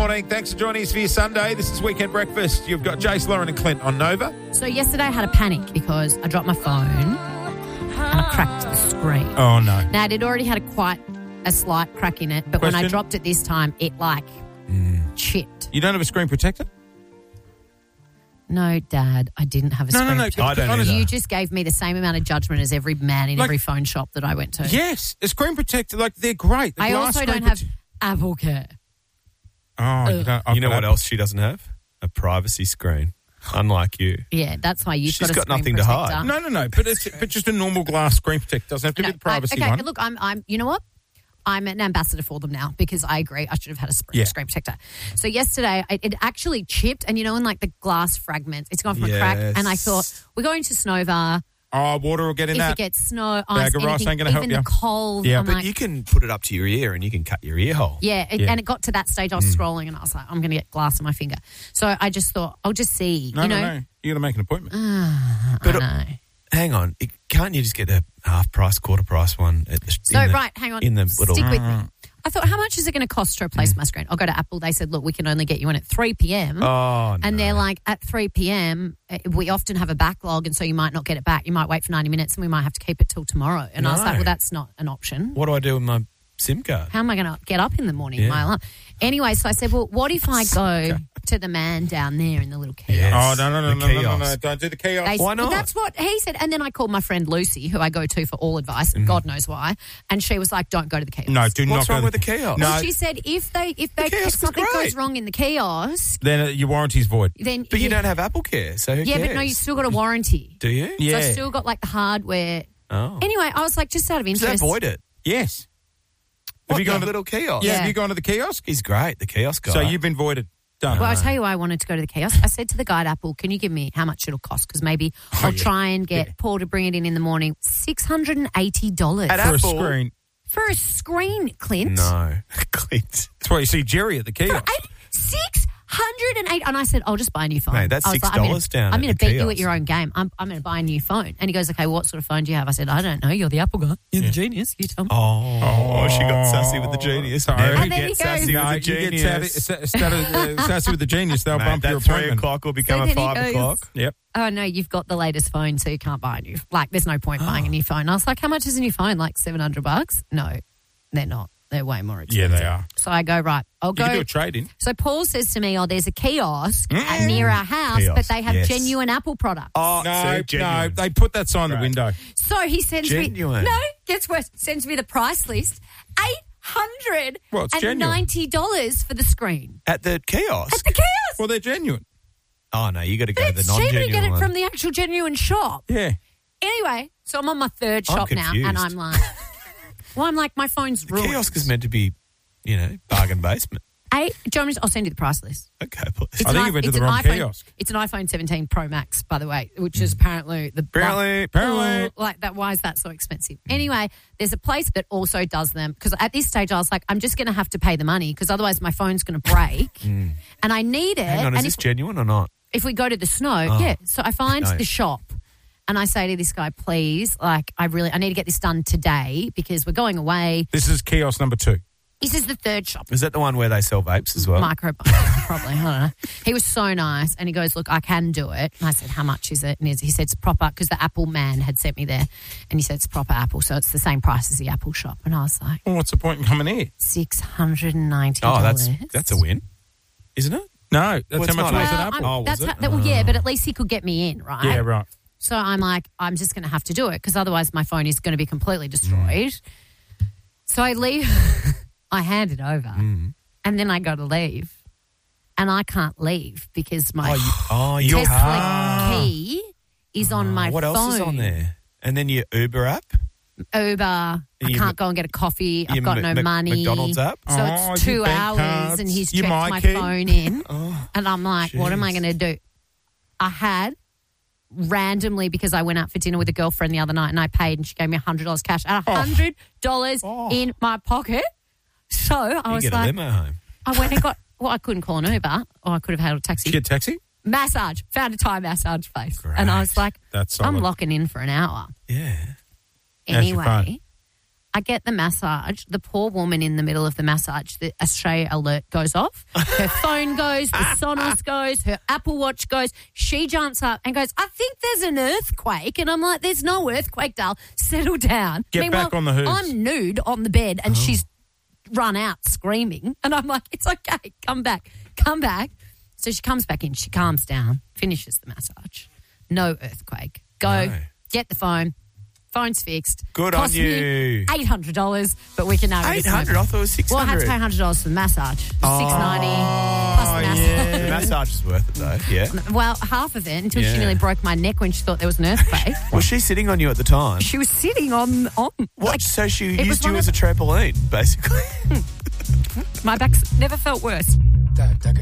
morning. Thanks for joining us for your Sunday. This is Weekend Breakfast. You've got Jace, Lauren and Clint on Nova. So yesterday I had a panic because I dropped my phone and I cracked the screen. Oh, no. Now, it had already had quite a slight crack in it, but when I dropped it this time, it chipped. You don't have a screen protector? No, Dad, I didn't have a screen protector. I don't either. You just gave me the same amount of judgment as every man in every phone shop that I went to. Yes, a screen protector, they're great. I also don't have Apple Care. Oh, you know what else she doesn't have? A privacy screen. Unlike you. Yeah, that's why you've She's got a got screen nothing to protector. hide. No. But just a normal glass screen protector. Doesn't have to be the privacy one. Okay, look, I'm. You know what? I'm an ambassador for them now because I agree I should have had a screen protector. So yesterday it actually chipped, and in like the glass fragments, it's gone from a crack. And I thought we're going to Snowvar. Oh, water will get in if it gets snow, ice, bag of rice anything, ain't going to help even you. the cold. Yeah, I'm But like, you can put it up to your ear and you can cut your ear hole. and it got to that stage. I was scrolling and I was like, I'm going to get glass in my finger. So I just thought I'll just see. No. You got to make an appointment. But I know. hang on, can't you just get a half price, quarter price one? Hang on. In the little. Stick with me. I thought, how much is it going to cost to replace my screen? I'll go to Apple. They said, look, we can only get you in at 3 p.m. Oh, no. And they're like, at 3 p.m., we often have a backlog, and so you might not get it back. You might wait for 90 minutes, and we might have to keep it till tomorrow. And I was like, well, that's not an option. What do I do with my SIM card? How am I going to get up in the morning? My alarm. Anyway, so I said, well, what if I go to the man down there in the little kiosk? Yes. Oh, no. Kiosk. Don't do the kiosk. Why not? Well, that's what he said. And then I called my friend Lucy, who I go to for all advice, and God knows why. And she was like, don't go to the kiosk. No, do not What's go wrong to with the kiosk? No. Well, she said if kiosk something is great. goes wrong in the kiosk, Then your warranty's void. then But you don't have Apple Care, so who cares? but no, you still got a warranty. Do you? Yeah. So I still got like the hardware. Oh. Anyway, I was like, just out of Does interest. that void it? Yes. What, you gone the to little kiosk? Yeah, Yeah. have you gone to the kiosk? He's great, the kiosk guy. So you've been voided. Done. Well, I'll tell you why I wanted to go to the kiosk. I said to the guy at Apple, can you give me how much it'll cost? Because maybe I'll try and get Paul to bring it in the morning. $680. At For a Apple? screen. For a screen, Clint. No. Clint. That's why you see Jerry at the kiosk. $608. And I said, I'll just buy a new phone. Mate, that's I was $6 down I'm at going to the beat you at kiosk. your own game. I'm going to buy a new phone. And he goes, okay, what sort of phone do you have? I said, I don't know. You're the Apple guy. You're the genius. You tell me. Oh, she got sassy with the genius. Sorry. Never And then get he sassy goes- No, with the you get genius. sassy with the genius. They'll Mate, bump your that 3 appointment. o'clock will become So a then he 5 goes- o'clock. Yep. Oh, no, you've got the latest phone, so you can't buy a new. Like, there's no point buying a new phone. I was like, how much is a new phone? Like $700? No, they're not. They're way more Yeah, expensive. they are. So I go, right, I'll You go. can do a trade-in. So Paul says to me, there's a kiosk near our house, but Kiosk, they have yes. genuine Apple products. Oh, No, genuine. they put that sign in the Right. window. So he sends Genuine. me. No, gets worse. Sends me the price list. Well, it's $890 for the screen. At the kiosk? At the kiosk. Well, they're genuine. Oh, no, you got to go to the It's cheaper non-genuine to get it one. from the actual genuine shop. Yeah. Anyway, so I'm on my third I'm shop now, and confused. I'm like, my phone's The ruined. kiosk is meant to be, bargain basement. Do you want me to- I'll send you the price list. Okay, please. It's I think an you went to it's the an wrong iPhone, kiosk. It's an iPhone 17 Pro Max, by the way, which is apparently the Apparently. like that. Why is that so expensive? Anyway, there's a place that also does them because at this stage I was like, I'm just going to have to pay the money because otherwise my phone's going to break, and I need it. Hang on, is and this genuine or not? if we go to the snow, Oh. So I find No. the shop. And I say to this guy, please, I need to get this done today because we're going away. This is kiosk number 2. This is the third shop. Is that the one where they sell vapes as well? Micro, probably. I don't know. He was so nice, and he goes, "Look, I can do it." And I said, "How much is it?" And he said, "It's proper," because the Apple man had sent me there, and he said it's proper Apple, so it's the same price as the Apple shop. And I was like, Well, what's the point in coming here? $690. Oh, that's a win, isn't it? No, that's Well, how it's much not it was Apple. at Apple. Oh, was it? Yeah, but at least he could get me in, right? Yeah, right. So I'm like, I'm just going to have to do it because otherwise my phone is going to be completely destroyed. So I leave. I hand it over, and then I go to leave, and I can't leave because my your Tesla key is on my what phone. else is on there? And then your Uber app? Uber. I Your can't go and get a coffee. I've your got no money. McDonald's app? So Oh, it's 2 your bank hours, cards, and he's your checked My my Key. phone in, and I'm like, what am I jeez. going to do? I had randomly because I went out for dinner with a girlfriend the other night, and I paid, and she gave me $100 cash and $100 in my pocket. So I You was get a like, limo home. I went and got. Well, I couldn't call an Uber, or I could have had a taxi. Did you get a taxi? Massage. Found a Thai massage place. Great. And I was like, That's I'm solid. locking in for an hour. Yeah. How's your phone? Anyway, I get the massage. The poor woman in the middle of the massage, the Australia alert goes off. Her phone goes, the Sonos goes, her Apple Watch goes. She jumps up and goes, I think there's an earthquake. And I'm like, there's no earthquake, doll. Settle down. Get back on the hooves. I'm nude on the bed and she's run out screaming. And I'm like, it's okay. Come back. So she comes back in. She calms down, finishes the massage. No earthquake. Go, get the phone. Phone's fixed. Good Cost on you. Me $800, but we can now get $800? I thought it was $600. Well, I had to pay $100 for the massage. $690 plus the massage. The massage is worth it, though. Yeah. Well, half of it until she nearly broke my neck when she thought there was an earthquake. Was she sitting on you at the time? She was sitting on What? So she used you as a trampoline, basically. my back's never felt worse.